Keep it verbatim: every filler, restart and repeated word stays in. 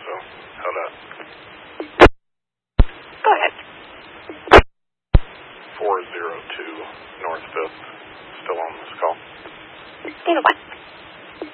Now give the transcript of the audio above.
so how that? Go ahead. four zero two North fifth, still on this call. Dana one.